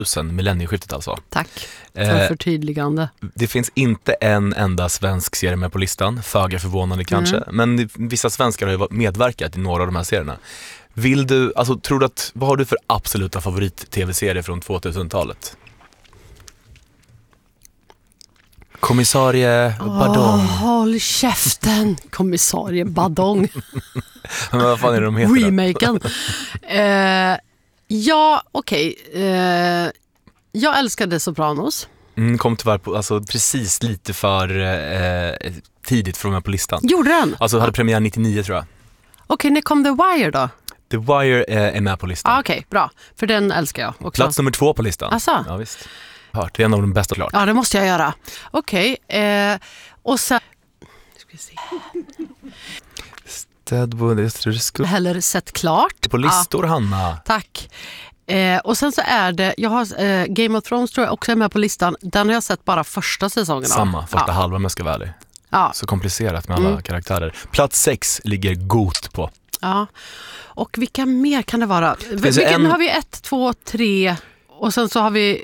2000, millennieskiftet alltså. Tack för förtydligande. Det finns inte en enda svensk serie med på listan, föga förvånande kanske, men vissa svenskar har ju medverkat i några av de här serierna. Vill du, alltså tror du att, vad har du för absoluta favorit-tv-serie från 2000-talet? Kommissarie Badong. Håll käften, kommissarie Badong. Men vad fan är det de heter? Remaken. Ja, okej. Jag älskade Sopranos. Kom tyvärr på, alltså, precis lite för tidigt från mig på listan. Gjorde den? Alltså hade premiär 99 tror jag. Okej, när kom The Wire då? The Wire är med på listan. Okej, bra. För den älskar jag också. Plats nummer 2 på listan. Asså? Ja, visst. Hört, det är en av de bästa klart. Ja, det måste jag göra. Okej, och sen... Ska vi se. Deadwood, jag tror det skulle... Heller sett klart. På listor, Hanna. Tack. Och sen så är det, jag har Game of Thrones tror jag också är med på listan. Den har jag sett bara första säsongen. Samma, första halvan om jag ska vara ärlig. Ja. Så komplicerat med alla karaktärer. Plats 6 ligger GOT på. Ja. Och vilka mer kan det vara? Nu har vi 1, 2, 3 och sen så har vi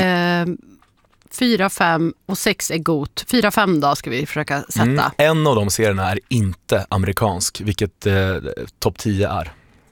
4, 5 och 6 är GOT. 4, 5 då ska vi försöka sätta. En av de serierna är inte amerikansk, vilket topp 10 är.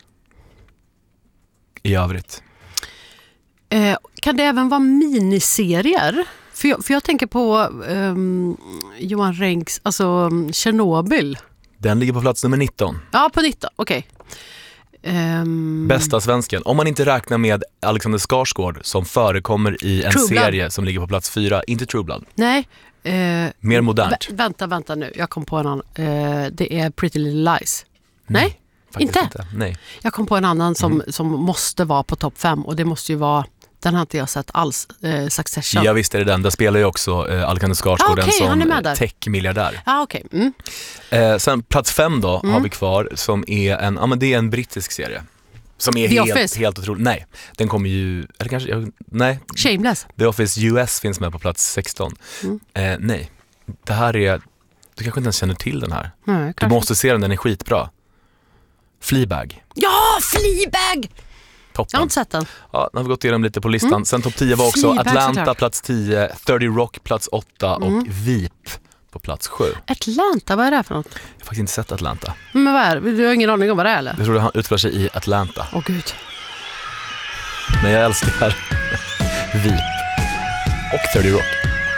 I övrigt. Kan det även vara miniserier? För jag tänker på Johan Renks, alltså Chernobyl. Den ligger på plats nummer 19. Ja, på 19, okej. Bästa svensken. Om man inte räknar med Alexander Skarsgård som förekommer i en serie som ligger på plats 4. Inte True Blood. Nej. Mer modernt. Vänta nu. Jag kom på en annan. Det är Pretty Little Lies. Nej? Inte? Nej. Jag kom på en annan som måste vara på topp 5 och det måste ju vara, den har inte jag sett alls, Succession. Ja visst är det den. Där spelar ju också Alexander Skarsgård den som tech-miljardär. Okej. Sen plats 5 då har vi kvar som är en brittisk serie. Som är helt otrolig. Nej, den kommer ju... Eller kanske... Nej. Shameless. The Office US finns med på plats 16. Nej. Det här är... Du kanske inte ens känner till den här. Nej, du måste se den är skitbra. Fleabag. Ja, Fleabag! Toppen. Jag har inte sett den. Ja, nu har vi gått igenom lite på listan. Sen topp 10 var också Fleabag, Atlanta såklart. Plats 10, 30 Rock plats 8 och VIP på plats 7. Atlanta, vad är det för något? Jag har faktiskt inte sett Atlanta. Men vad är det? Du har ingen aning om vad det är eller? Jag tror det utspelar sig i Atlanta. Åh gud. Men jag älskar VIP och 30 Rock.